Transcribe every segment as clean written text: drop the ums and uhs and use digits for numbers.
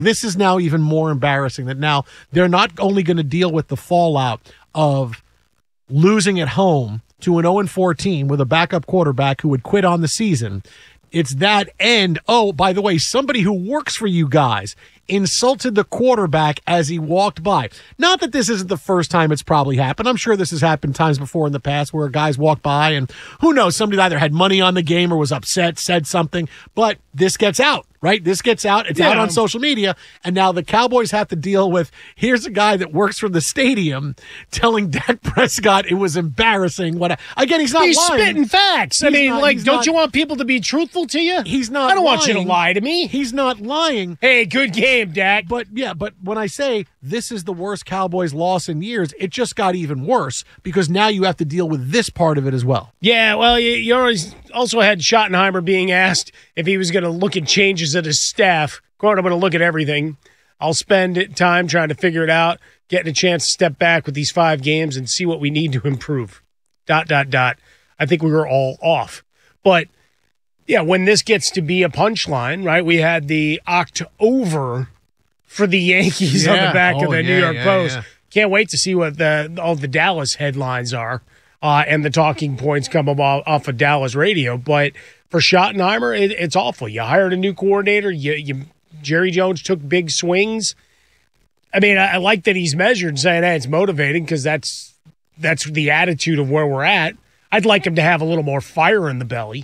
This is now even more embarrassing that now they're not only going to deal with the fallout of losing at home to an 0-4 team with a backup quarterback who would quit on the season. It's that, and, oh, by the way, somebody who works for you guys insulted the quarterback as he walked by. Not that this isn't the first time it's probably happened. I'm sure this has happened times before in the past where guys walk by and who knows, somebody either had money on the game or was upset, said something, but this gets out. Right? This gets out. It's out on social media. And now the Cowboys have to deal with, here's a guy that works for the stadium telling Dak Prescott it was embarrassing. Again, he's not lying. He's spitting facts. Don't you want people to be truthful to you? He's not I don't lying. want you to lie to me. He's not lying. Hey, good game, Dak. But when I say this is the worst Cowboys loss in years, it just got even worse because now you have to deal with this part of it as well. Yeah, well, you always also had Schottenheimer being asked if he was going to look at changes at his staff. Quote, I'm going to look at everything. I'll spend time trying to figure it out, getting a chance to step back with these 5 games and see what we need to improve. ... I think we were all off. But, yeah, when this gets to be a punchline, right, we had the October for the Yankees on the back of the New York Post. Yeah. Can't wait to see what all the Dallas headlines are and the talking points come off of Dallas radio. But for Schottenheimer, it's awful. You hired a new coordinator. Jerry Jones took big swings. I mean, I like that he's measured, saying, hey, it's motivating because that's the attitude of where we're at. I'd like him to have a little more fire in the belly.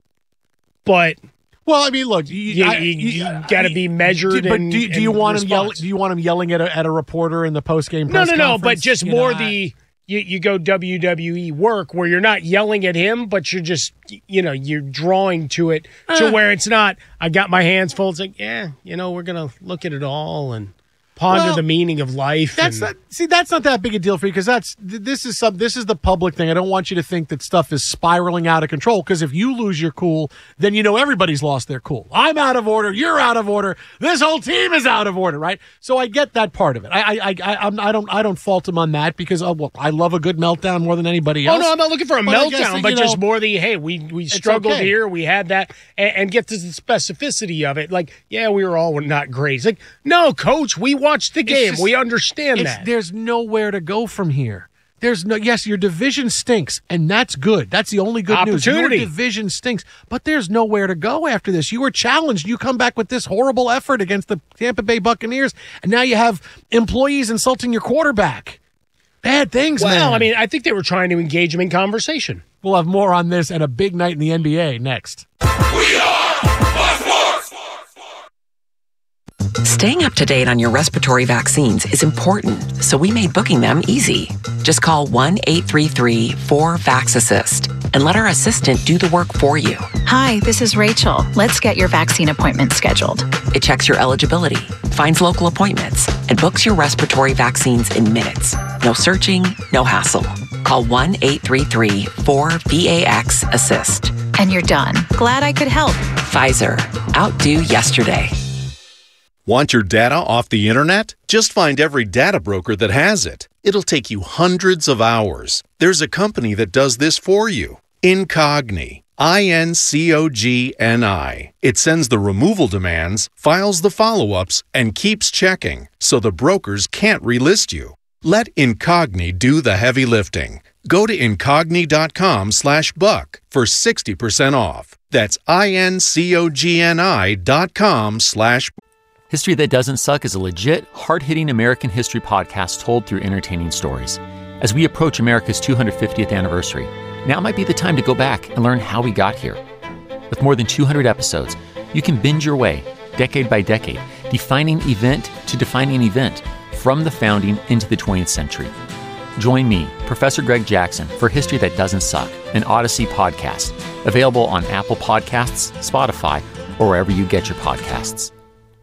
But well, I mean, look, you got to be measured. Do you want him yelling? Do you want him yelling at a reporter in the post game press conference? No. But just more you go WWE work where you're not yelling at him, but you're just you're drawing to it to where it's not. I got my hands full. It's like we're gonna look at it all and ponder the meaning of life. That's not that big a deal for you because this is the public thing. I don't want you to think that stuff is spiraling out of control because if you lose your cool, then everybody's lost their cool. I'm out of order. You're out of order. This whole team is out of order, right? So I get that part of it. I don't fault him on that because I love a good meltdown more than anybody else. Oh no, I'm not looking for a meltdown, but just more we struggled here, we had that, and get to the specificity of it. Like, we were all not great. It's like, no, coach, we watched the game. We understand that. There's nowhere to go from here. Yes, your division stinks, and that's good. That's the only good news. Your division stinks, but there's nowhere to go after this. You were challenged. You come back with this horrible effort against the Tampa Bay Buccaneers, and now you have employees insulting your quarterback. Bad things, man. Well, I mean, I think they were trying to engage him in conversation. We'll have more on this and a big night in the NBA next. We are Staying up to date on your respiratory vaccines is important, so we made booking them easy. Just call 1-833-4-VAX-ASSIST and let our assistant do the work for you. Hi, this is Rachel. Let's get your vaccine appointment scheduled. It checks your eligibility, finds local appointments, and books your respiratory vaccines in minutes. No searching, no hassle. Call 1-833-4-VAX-ASSIST. And you're done. Glad I could help. Pfizer. Outdo yesterday. Want your data off the internet? Just find every data broker that has it. It'll take you hundreds of hours. There's a company that does this for you. Incogni. INCOGNI. It sends the removal demands, files the follow-ups, and keeps checking, so the brokers can't relist you. Let Incogni do the heavy lifting. Go to incogni.com/buck for 60% off. That's INCOGNI.com/buck. History That Doesn't Suck is a legit, hard-hitting American history podcast told through entertaining stories. As we approach America's 250th anniversary, now might be the time to go back and learn how we got here. With more than 200 episodes, you can binge your way, decade by decade, defining event to defining event, from the founding into the 20th century. Join me, Professor Greg Jackson, for History That Doesn't Suck, an Odyssey podcast, available on Apple Podcasts, Spotify, or wherever you get your podcasts.